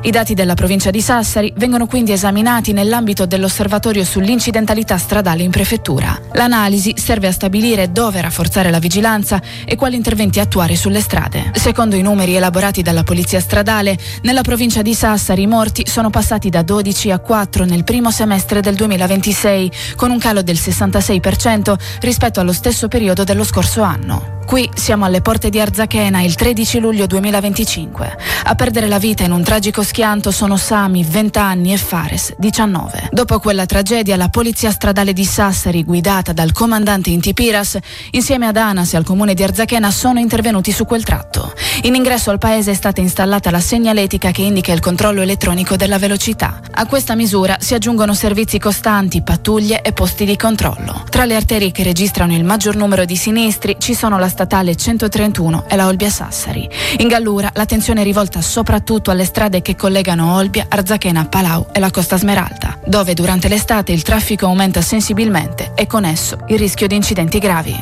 I dati della provincia di Sassari vengono quindi esaminati nell'ambito dell'osservatorio sull'incidentalità stradale in prefettura. L'analisi serve a stabilire dove rafforzare la vigilanza e quali interventi attuare sulle strade. Secondo i numeri elaborati dalla Polizia Stradale, nella provincia di Sassari i morti sono passati da 12 a 4 nel primo semestre del 2026, con un calo del 66% rispetto allo stesso periodo dello scorso anno. Qui siamo alle porte di Arzachena il 13 luglio 2025. A perdere la vita in un tragico schianto sono Sami, 20 anni, e Fares, 19. Dopo quella tragedia, la Polizia Stradale di Sassari, guidata dal comandante Inti Piras, insieme ad ANAS e al comune di Arzachena, sono intervenuti su quel tratto. In ingresso al paese è stata installata la segnaletica che indica il controllo elettronico della velocità. A questa misura si aggiungono servizi costanti, pattuglie e posti di controllo. Tra le arterie che registrano il maggior numero di sinistri ci sono la statale 131 e la Olbia Sassari. In Gallura l'attenzione è rivolta soprattutto alle strade che collegano Olbia, Arzachena, Palau e la Costa Smeralda, dove durante l'estate il traffico aumenta sensibilmente e con esso il rischio di incidenti gravi.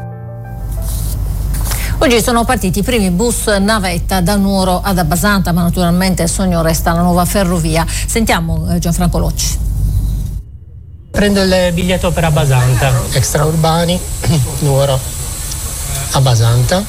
Oggi sono partiti i primi bus navetta da Nuoro ad Abbasanta, ma naturalmente il sogno resta la nuova ferrovia. Sentiamo Gianfranco Locci. Prendo il biglietto per Abbasanta. Extraurbani, Nuoro, Abbasanta,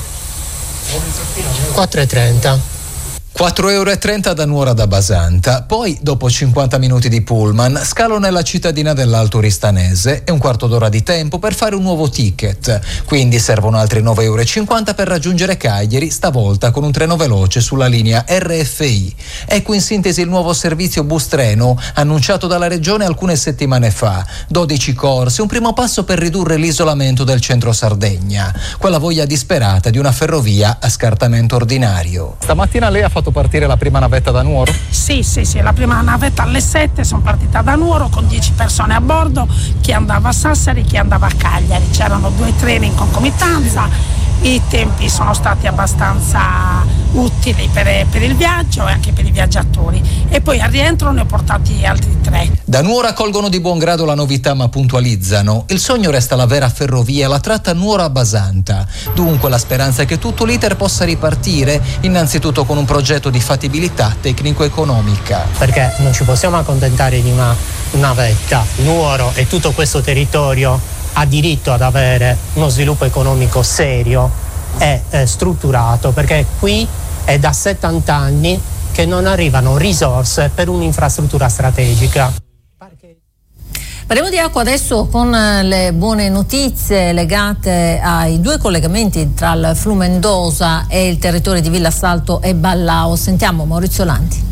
4,30. 4,30 € da Nuoro ad Abbasanta. Poi, dopo 50 minuti di pullman, scalo nella cittadina dell'Alto Oristanese e un quarto d'ora di tempo per fare un nuovo ticket. Quindi servono altri 9,50 € per raggiungere Cagliari, stavolta con un treno veloce sulla linea RFI. Ecco in sintesi il nuovo servizio bus treno annunciato dalla Regione alcune settimane fa. 12 corse, un primo passo per ridurre l'isolamento del centro Sardegna. Quella voglia disperata di una ferrovia a scartamento ordinario. Stamattina lei ha fatto partire la prima navetta da Nuoro? Sì, la prima navetta alle 7, sono partita da Nuoro con 10 persone a bordo, chi andava a Sassari, chi andava a Cagliari. C'erano 2 treni in concomitanza, i tempi sono stati abbastanza utili per il viaggio e anche per i viaggiatori, e poi al rientro ne ho portati altri 3. Da Nuoro accolgono di buon grado la novità, ma puntualizzano: il sogno resta la vera ferrovia, la tratta Nuoro-Abbasanta. Dunque la speranza è che tutto l'iter possa ripartire, innanzitutto con un progetto di fattibilità tecnico-economica. Perché non ci possiamo accontentare di una navetta. Nuoro e tutto questo territorio ha diritto ad avere uno sviluppo economico serio e strutturato, perché qui è da 70 anni che non arrivano risorse per un'infrastruttura strategica. Parliamo di acqua adesso con le buone notizie legate ai 2 collegamenti tra il Flumendosa e il territorio di Villassalto e Ballao. Sentiamo Maurizio Lanti.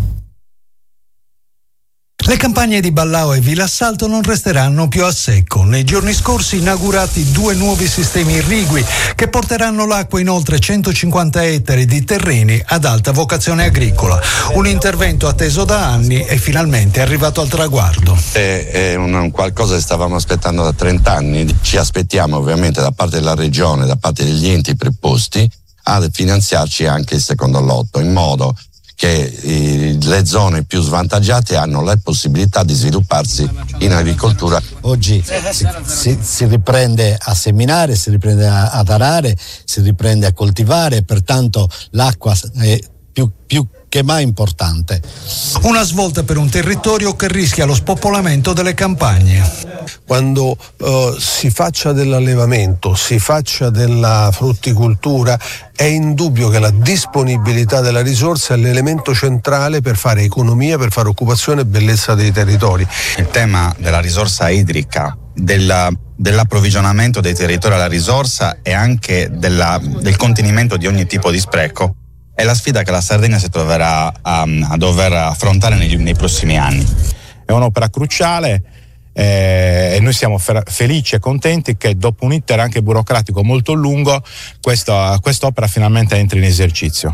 Le campagne di Ballao e Villassalto non resteranno più a secco. Nei giorni scorsi inaugurati 2 nuovi sistemi irrigui che porteranno l'acqua in oltre 150 ettari di terreni ad alta vocazione agricola. Un intervento atteso da anni e finalmente arrivato al traguardo. È un qualcosa che stavamo aspettando da 30 anni. Ci aspettiamo ovviamente da parte della Regione, da parte degli enti preposti, a finanziarci anche il secondo lotto, in modo che le zone più svantaggiate hanno la possibilità di svilupparsi in agricoltura. Oggi si riprende a seminare, si riprende ad arare, si riprende a coltivare, pertanto l'acqua è più che mai importante. Una svolta per un territorio che rischia lo spopolamento delle campagne. Quando si faccia dell'allevamento, si faccia della frutticoltura, è indubbio che la disponibilità della risorsa è l'elemento centrale per fare economia, per fare occupazione e bellezza dei territori. Il tema della risorsa idrica, dell'approvvigionamento dei territori alla risorsa e anche del contenimento di ogni tipo di spreco è la sfida che la Sardegna si troverà a dover affrontare nei prossimi anni. È un'opera cruciale e noi siamo felici e contenti che dopo un iter anche burocratico molto lungo quest'opera finalmente entri in esercizio.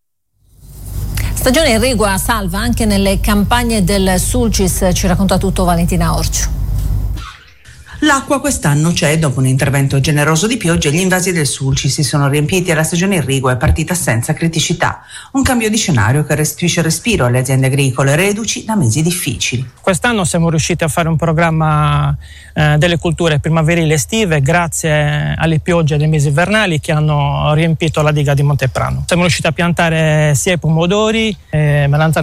Stagione irrigua salva anche nelle campagne del Sulcis, ci racconta tutto Valentina Orcio. L'acqua quest'anno c'è. Dopo un intervento generoso di piogge, gli invasi del Sulcis si sono riempiti e la stagione irrigua è partita senza criticità. Un cambio di scenario che restituisce respiro alle aziende agricole reduci da mesi difficili. Quest'anno siamo riusciti a fare un programma delle culture primaverili e estive grazie alle piogge dei mesi invernali che hanno riempito la diga di Monteprano. Siamo riusciti a piantare sia i pomodori, melanzane